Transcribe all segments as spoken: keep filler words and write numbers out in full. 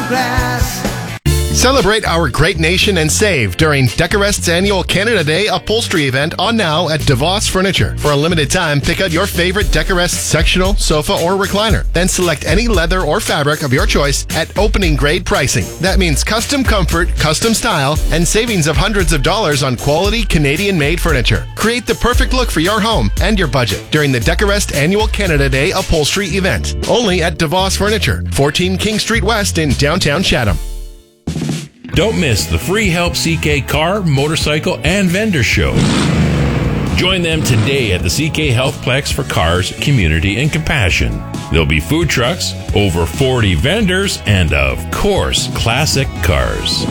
grass. Celebrate our great nation and save during Decorest's annual Canada Day upholstery event on now at DeVos Furniture. For a limited time, pick out your favorite Decorest sectional, sofa, or recliner. Then select any leather or fabric of your choice at opening grade pricing. That means custom comfort, custom style, and savings of hundreds of dollars on quality Canadian-made furniture. Create the perfect look for your home and your budget during the Decorest annual Canada Day upholstery event. Only at DeVos Furniture, fourteen King Street West in downtown Chatham. Don't miss the Free Help C K Car, Motorcycle, and Vendor Show. Join them today at the C K Healthplex for cars, community, and compassion. There'll be food trucks, over forty vendors, and of course, classic cars.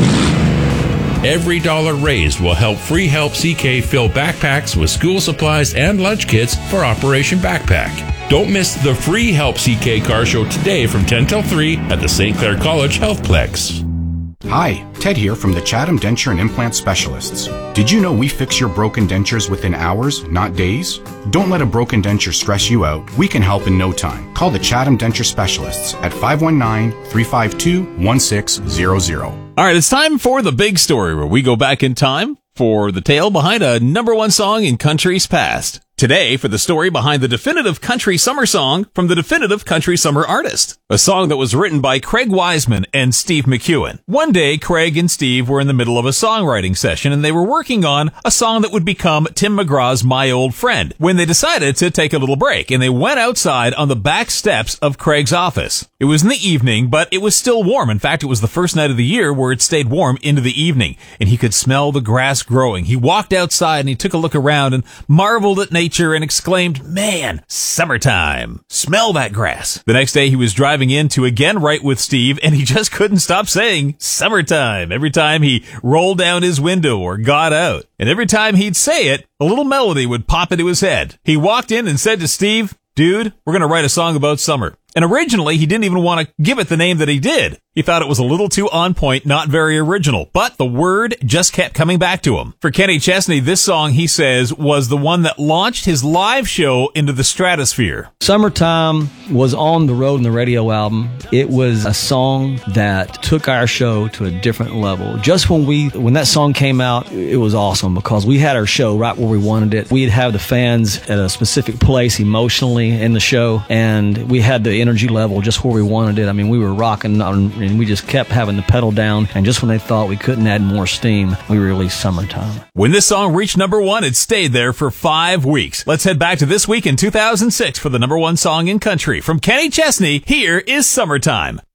Every dollar raised will help Free Help C K fill backpacks with school supplies and lunch kits for Operation Backpack. Don't miss the Free Help C K Car Show today from ten till three at the Saint Clair College Healthplex. Hi, Ted here from the Chatham Denture and Implant Specialists. Did you know we fix your broken dentures within hours, not days? Don't let a broken denture stress you out. We can help in no time. Call the Chatham Denture Specialists at five one nine, three five two, one six zero zero. All right, it's time for the big story where we go back in time for the tale behind a number one song in country's past. Today, for the story behind the definitive country summer song from the definitive country summer artist. A song that was written by Craig Wiseman and Steve McEwen. One day, Craig and Steve were in the middle of a songwriting session and they were working on a song that would become Tim McGraw's My Old Friend when they decided to take a little break and they went outside on the back steps of Craig's office. It was in the evening, but it was still warm. In fact, it was the first night of the year where it stayed warm into the evening and he could smell the grass growing. He walked outside and he took a look around and marveled at nature and exclaimed, "Man, summertime. Smell that grass." The next day he was driving in to again write with Steve and he just couldn't stop saying summertime every time he rolled down his window or got out. And every time he'd say it, a little melody would pop into his head. He walked in and said to Steve, "Dude, we're going to write a song about summer." And originally, he didn't even want to give it the name that he did. He thought it was a little too on point, not very original, but the word just kept coming back to him. For Kenny Chesney, this song, he says, was the one that launched his live show into the stratosphere. Summertime was on the road in the radio album. It was a song that took our show to a different level. Just when we, when that song came out, it was awesome because we had our show right where we wanted it. We'd have the fans at a specific place emotionally in the show, and we had the energy level just where we wanted it. I mean, we were rocking on, and we just kept having the pedal down, and just when they thought we couldn't add more steam, we released Summertime. When this song reached number one, it stayed there for five weeks. Let's head back to this week in two thousand six for the number one song in country. From Kenny Chesney, here is Summertime.